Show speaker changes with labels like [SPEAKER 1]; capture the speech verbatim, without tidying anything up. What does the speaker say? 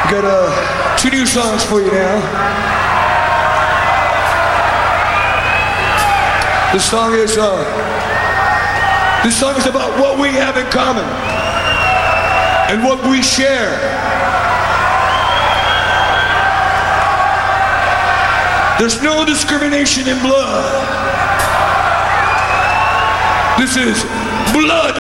[SPEAKER 1] Got uh, two new songs for you now. This song is uh, this song is about what we have in common and what we share. There's no discrimination in blood. This is blood